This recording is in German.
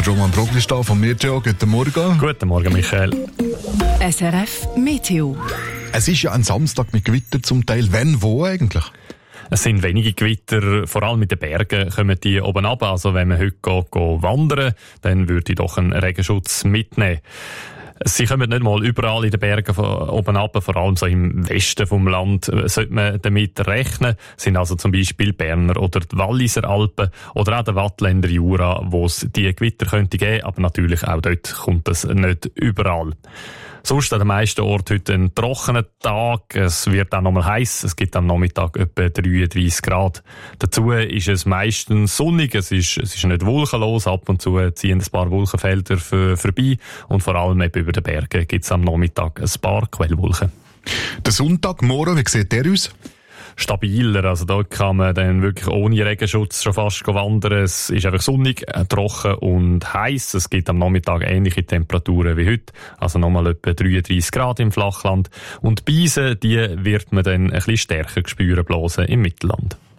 Der Roman Brogli ist da vom Meteo. Guten Morgen. Guten Morgen, Michael. SRF Meteo. Es ist ja ein Samstag mit Gewitter zum Teil. Wenn, wo eigentlich? Es sind wenige Gewitter, vor allem mit den Bergen kommen die oben runter. Also wenn man heute geht wandern, dann würde ich doch einen Regenschutz mitnehmen. Sie kommen nicht mal überall in den Bergen oben runter, vor allem so im Westen vom Land sollte man damit rechnen. Das sind also zum Beispiel Berner oder die Walliser Alpen oder auch der Wattländer Jura, wo es die Gewitter könnte geben, aber natürlich auch dort kommt es nicht überall. Sonst an den meisten Orten heute ein trockener Tag. Es wird auch nochmal heiß. Es gibt am Nachmittag etwa 33 Grad. Dazu ist es meistens sonnig. Es ist nicht wolkenlos. Ab und zu ziehen ein paar Wolkenfelder vorbei. Und vor allem eben über den Bergen gibt es am Nachmittag ein paar Quellwolken. Der Sonntag, morgen, wie sieht der aus? Stabiler, also da kann man dann wirklich ohne Regenschutz schon fast wandern. Es ist einfach sonnig, trocken und heiß. Es gibt am Nachmittag ähnliche Temperaturen wie heute, also nochmal etwa 33 Grad im Flachland. Und die Beise, die wird man dann ein bisschen stärker spüren bloßen im Mittelland.